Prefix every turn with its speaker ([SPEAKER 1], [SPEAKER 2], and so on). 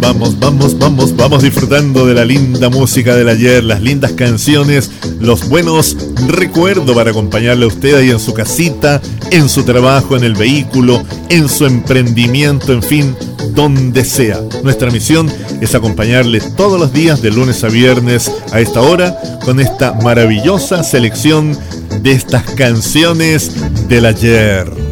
[SPEAKER 1] vamos disfrutando de la linda música del ayer, las lindas canciones, los buenos recuerdos para acompañarle a usted ahí en su casita, en su trabajo, en el vehículo, en su emprendimiento, en fin, donde sea. Nuestra misión es acompañarle todos los días de lunes a viernes a esta hora con esta maravillosa selección de estas canciones del ayer.